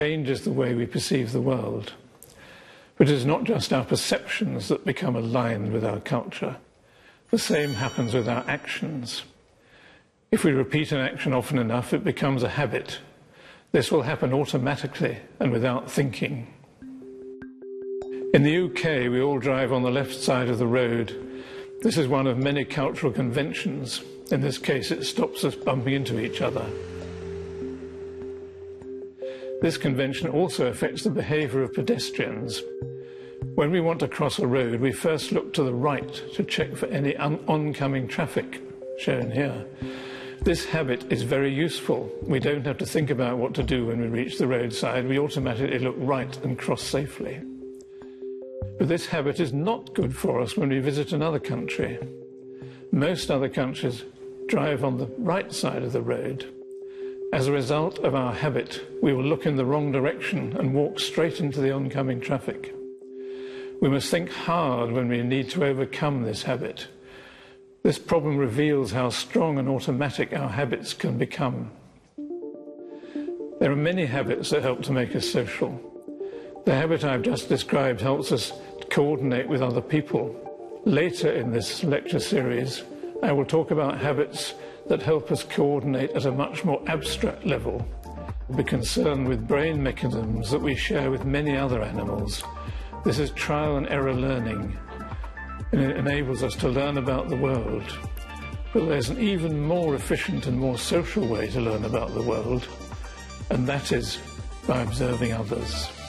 changes the way we perceive the world. But it is not just our perceptions that become aligned with our culture. The same happens with our actions. If we repeat an action often enough, it becomes a habit. This will happen automatically and without thinking. In the UK, we all drive on the left side of the road. This is one of many cultural conventions. In this case, it stops us bumping into each other. This convention also affects the behaviour of pedestrians. When we want to cross a road, we first look to the right to check for any oncoming traffic, shown here. This habit is very useful. We don't have to think about what to do when we reach the roadside. We automatically look right and cross safely. But this habit is not good for us when we visit another country. Most other countries drive on the right side of the road. As a result of our habit, we will look in the wrong direction and walk straight into the oncoming traffic. We must think hard when we need to overcome this habit. This problem reveals how strong and automatic our habits can become. There are many habits that help to make us social. The habit I've just described helps us coordinate with other people. Later in this lecture series, I will talk about habits that help us coordinate at a much more abstract level. We'll be concerned with brain mechanisms that we share with many other animals. This is trial and error learning, and it enables us to learn about the world. But there's an even more efficient and more social way to learn about the world, and that is by observing others.